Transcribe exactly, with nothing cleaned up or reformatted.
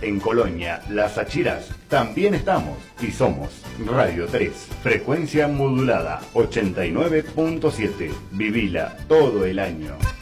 en Colonia, Las Achiras, también estamos y somos Radio tres, frecuencia modulada ochenta y nueve punto siete. Vivila todo el año.